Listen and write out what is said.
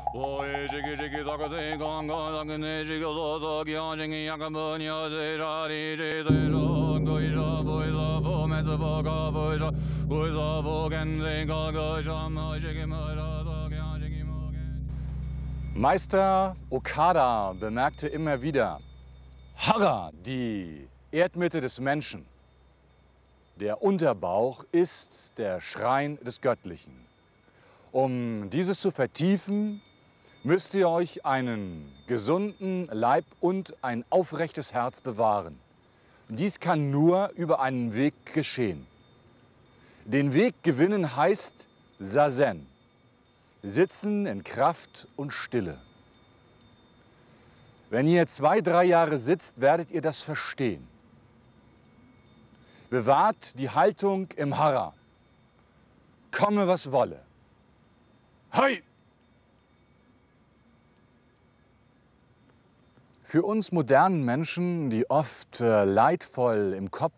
Meister Okada bemerkte immer wieder: Hara, die Erdmitte des Menschen. Der Unterbauch ist der Schrein des Göttlichen. Um dieses zu vertiefen, müsst ihr euch einen gesunden Leib und ein aufrechtes Herz bewahren. Dies kann nur über einen Weg geschehen. Den Weg gewinnen heißt Zazen, Sitzen in Kraft und Stille. Wenn ihr 2-3 Jahre sitzt, werdet ihr das verstehen. Bewahrt die Haltung im Hara. Komme, was wolle. Hei! Für uns modernen Menschen, die oft leidvoll im Kopf